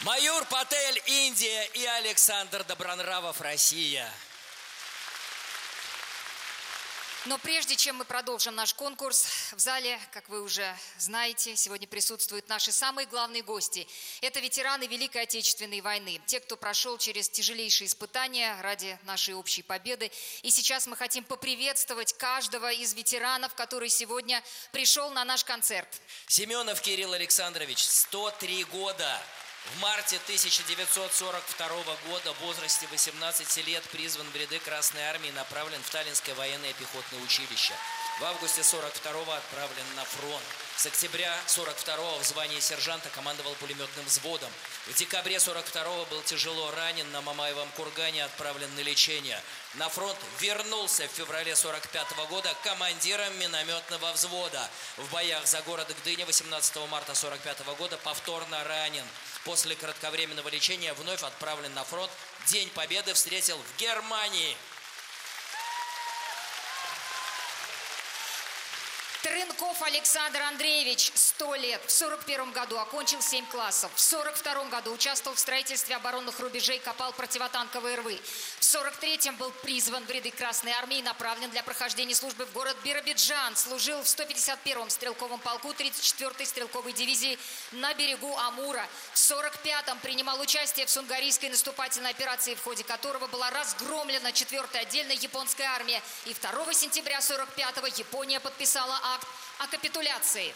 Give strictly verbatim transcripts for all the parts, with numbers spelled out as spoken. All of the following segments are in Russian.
Маюр Патель, Индия, и Александр Добронравов, Россия. Но прежде чем мы продолжим наш конкурс, в зале, как вы уже знаете, сегодня присутствуют наши самые главные гости. Это ветераны Великой Отечественной войны, те, кто прошел через тяжелейшие испытания ради нашей общей победы. И сейчас мы хотим поприветствовать каждого из ветеранов, который сегодня пришел на наш концерт. Семенов Кирилл Александрович, сто три года. В марте тысяча девятьсот сорок второго года в возрасте восемнадцати лет призван в ряды Красной Армии и направлен в Таллинское военное пехотное училище. В августе сорок второго отправлен на фронт. С октября сорок второго в звании сержанта командовал пулеметным взводом. В декабре сорок второго был тяжело ранен, на Мамаевом кургане отправлен на лечение. На фронт вернулся в феврале сорок пятого года командиром минометного взвода. В боях за город Гдыня восемнадцатого марта сорок пятого года повторно ранен. После кратковременного лечения вновь отправлен на фронт. День Победы встретил в Германии. Трынков Александр Андреевич, сто лет. В сорок первом году окончил семь классов. В сорок втором году участвовал в строительстве оборонных рубежей, копал противотанковые рвы. В сорок третьем был призван в ряды Красной Армии и направлен для прохождения службы в город Биробиджан. Служил в сто пятьдесят первом стрелковом полку тридцать четвёртой стрелковой дивизии на берегу Амура. В сорок пятом принимал участие в Сунгарийской наступательной операции, в ходе которого была разгромлена четвёртая отдельная японская армия. И второго сентября сорок пятого Япония подписала акт о капитуляции.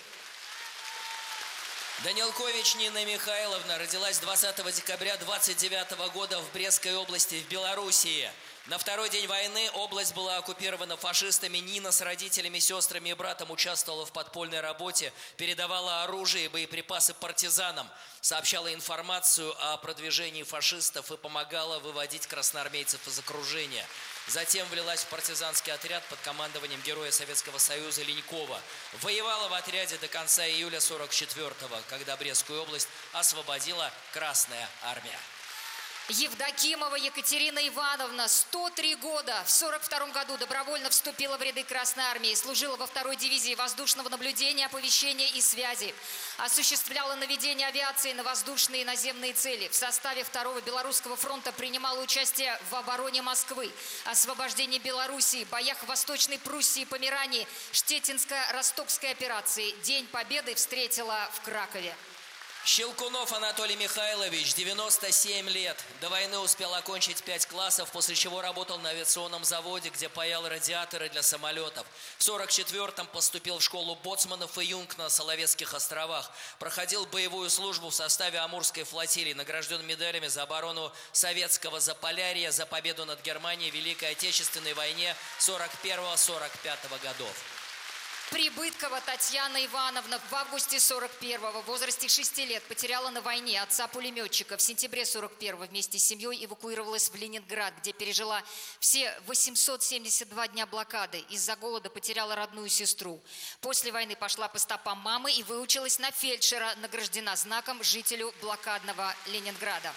Данилкович Нина Михайловна родилась двадцатого декабря двадцать девятого года в Брестской области в Белоруссии. На второй день войны область была оккупирована фашистами. Нина с родителями, сестрами и братом участвовала в подпольной работе, передавала оружие и боеприпасы партизанам, сообщала информацию о продвижении фашистов и помогала выводить красноармейцев из окружения. Затем влилась в партизанский отряд под командованием героя Советского Союза Ленькова. Воевала в отряде до конца июля сорок четвёртого, когда Брестскую область освободила Красная Армия. Евдокимова Екатерина Ивановна, сто три года. В сорок втором году добровольно вступила в ряды Красной Армии, служила во второй дивизии воздушного наблюдения, оповещения и связи. Осуществляла наведение авиации на воздушные и наземные цели. В составе второго Белорусского фронта принимала участие в обороне Москвы, освобождении Белоруссии, боях в Восточной Пруссии и Померании, Штеттинско-Ростокской операции. День Победы встретила в Кракове. Щелкунов Анатолий Михайлович, девяносто семь лет. До войны успел окончить пять классов, после чего работал на авиационном заводе, где паял радиаторы для самолетов. В сорок четвёртом поступил в школу боцманов и юнг на Соловецких островах. Проходил боевую службу в составе Амурской флотилии, награжден медалями за оборону советского Заполярья, за победу над Германией в Великой Отечественной войне сорок первого — сорок пятого годов. Прибыткова Татьяна Ивановна в августе сорок первого в возрасте шести лет потеряла на войне отца-пулеметчика. В сентябре сорок первого вместе с семьей эвакуировалась в Ленинград, где пережила все восемьсот семьдесят два дня блокады. Из-за голода потеряла родную сестру. После войны пошла по стопам мамы и выучилась на фельдшера, награждена знаком жителю блокадного Ленинграда.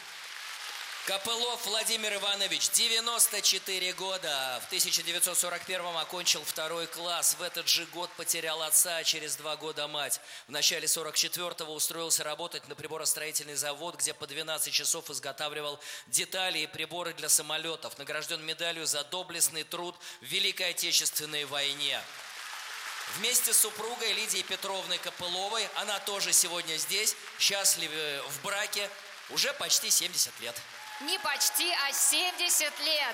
Копылов Владимир Иванович, девяносто четыре года. В тысяча девятьсот сорок первом окончил второй класс. В этот же год потерял отца, а через два года мать. В начале сорок четвёртого устроился работать на приборостроительный завод, где по двенадцать часов изготавливал детали и приборы для самолетов. Награжден медалью за доблестный труд в Великой Отечественной войне. Вместе с супругой Лидией Петровной Копыловой, она тоже сегодня здесь, счастливы в браке, уже почти семьдесят лет. Не почти, а семьдесят лет.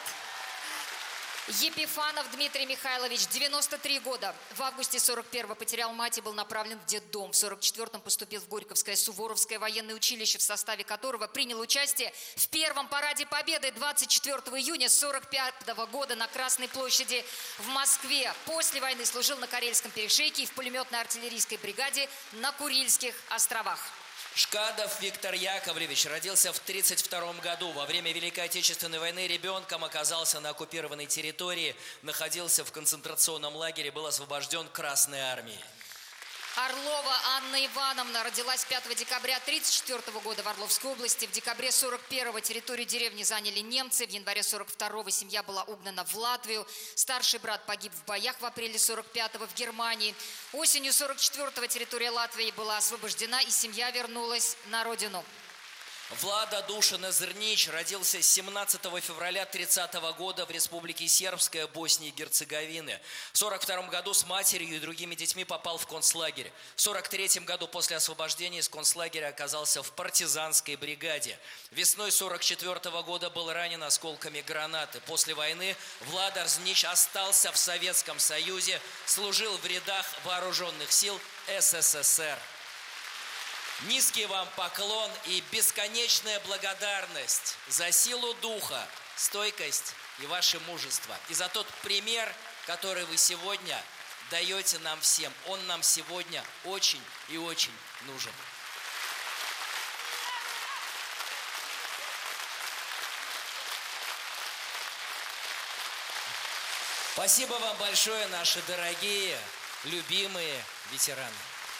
Епифанов Дмитрий Михайлович, девяносто три года. В августе сорок первого потерял мать и был направлен в детдом. В сорок четвёртом поступил в Горьковское Суворовское военное училище, в составе которого принял участие в первом параде Победы двадцать четвёртого июня сорок пятого года на Красной площади в Москве. После войны служил на Карельском перешейке и в пулеметной артиллерийской бригаде на Курильских островах. Шкадов Виктор Яковлевич родился в тридцать втором году. Во время Великой Отечественной войны ребенком оказался на оккупированной территории, находился в концентрационном лагере, был освобожден Красной Армией. Орлова Анна Ивановна родилась пятого декабря тридцать четвёртого года в Орловской области. В декабре сорок первого территорию деревни заняли немцы. В январе сорок второго семья была угнана в Латвию. Старший брат погиб в боях в апреле сорок пятого в Германии. Осенью сорок четвёртого территория Латвии была освобождена, и семья вернулась на родину. Влада Душина Зрнич родился семнадцатого февраля тридцатого года в Республике Сербская, Боснии и Герцеговины. В сорок втором году с матерью и другими детьми попал в концлагерь. В сорок третьем году после освобождения из концлагеря оказался в партизанской бригаде. Весной сорок четвёртого года был ранен осколками гранаты. После войны Влада Зрнич остался в Советском Союзе, служил в рядах вооруженных сил СССР. Низкий вам поклон и бесконечная благодарность за силу духа, стойкость и ваше мужество. И за тот пример, который вы сегодня даете нам всем. Он нам сегодня очень и очень нужен. Спасибо вам большое, наши дорогие, любимые ветераны.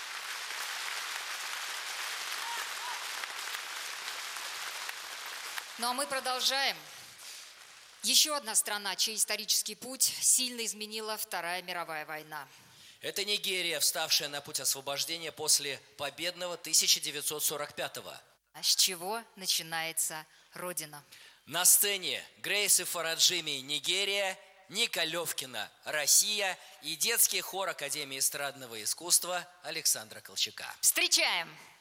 Ну а мы продолжаем. Еще одна страна, чей исторический путь сильно изменила Вторая мировая война. Это Нигерия, вставшая на путь освобождения после победного тысяча девятьсот сорок пятого. А с чего начинается Родина? На сцене Грейс и Фараджими, Нигерия, Ника Левкина, Россия и детский хор Академии эстрадного искусства Александра Колчака. Встречаем!